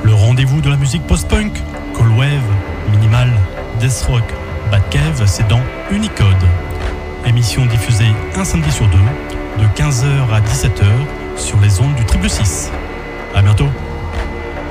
Le rendez-vous de la musique post-punk, cold wave, minimal, death rock, bad cave, c'est dans Unicode. Émission diffusée un samedi sur deux, de 15h à 17h